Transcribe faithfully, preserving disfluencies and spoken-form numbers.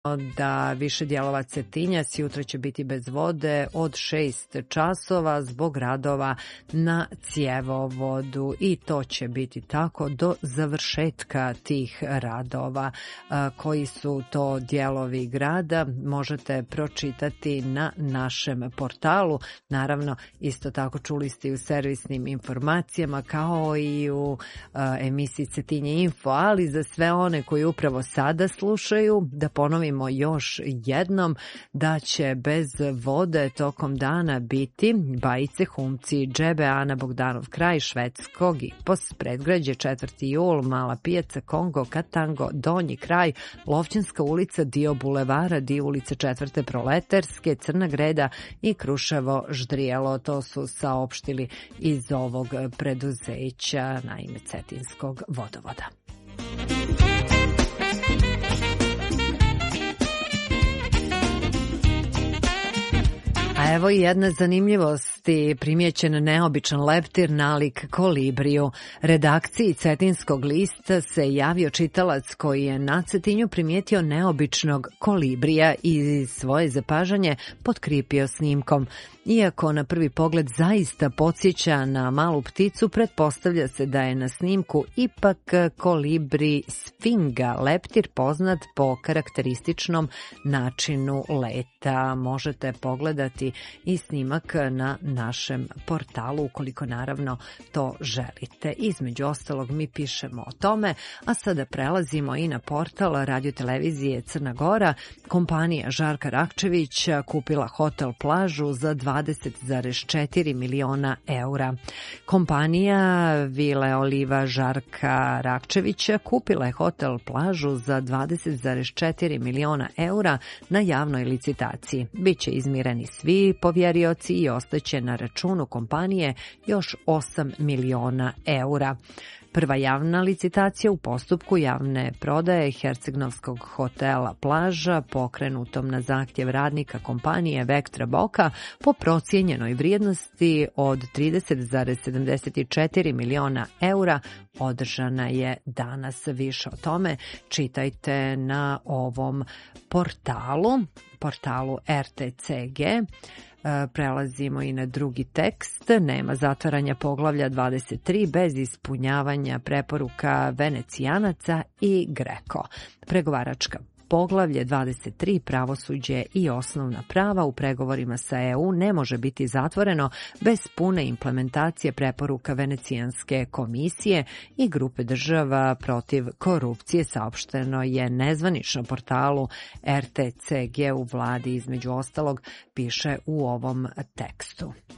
da više dijelova Cetinjac jutra će biti bez vode od šest časova zbog radova na cjevovodu i to će biti tako do završetka tih radova. Koji su to dijelovi grada možete pročitati na našem portalu. Naravno, isto tako čuli ste i u servisnim informacijama kao i u emisiji Cetinje Info, ali za sve one koji upravo sada slušaju, da ponovim još jednom da će bez vode tokom dana biti Bajice, Humci, Džebe, Ana Bogdanov kraj, Švedskog, Ipos, Predgrađe, četvrti jul, Mala pijaca, Kongo, Katango, Donji kraj, Lovćanska ulica, dio bulevara, dio ulice četvrte Proleterske, Crna Greda i Kruševo Ždrijelo. To su saopštili iz ovog preduzeća na ime Cetinskog vodovoda. A evo i jedna zanimljivost, primijećen neobičan leptir nalik kolibriju. Redakciji Cetinskog lista se javio čitalac koji je na Cetinju primijetio neobičnog kolibrija i svoje zapažanje potkripio snimkom. Iako na prvi pogled zaista podsjeća na malu pticu, pretpostavlja se da je na snimku ipak kolibri sfinga, leptir poznat po karakterističnom načinu leta. Možete pogledati i snimak na našem portalu ukoliko naravno to želite. Između ostalog mi pišemo o tome, a sada prelazimo i na portal radiotelevizije Crna Gora. Kompanija Žarka Rakčevića kupila hotel plažu za dvadeset zarez četiri miliona eura. Kompanija Vile Oliva Žarka Rakčevića kupila je hotel plažu za dvadeset zarez četiri miliona eura na javnoj licitaciji. Biće izmireni svi povjerioci i ostaće na računu kompanije još osam miliona eura. Prva javna licitacija u postupku javne prodaje Hercegnovskog hotela Plaža, pokrenutom na zahtjev radnika kompanije Vektra Boka po procijenjenoj vrijednosti od trideset zarez sedamdeset četiri miliona eura, održana je danas. Više o tome čitajte na ovom portalu, portalu R T C G. Prelazimo i na drugi tekst. Nema zatvaranja poglavlja dvadeset tri bez ispunjavanja preporuka Venecijanaca i Greko. Pregovaračka poglavlje dvadeset tri pravosuđe i osnovna prava u pregovorima sa E U ne može biti zatvoreno bez pune implementacije preporuka Venecijanske komisije i grupe država protiv korupcije, saopšteno je nezvanično portalu R T C G u vladi, između ostalog piše u ovom tekstu.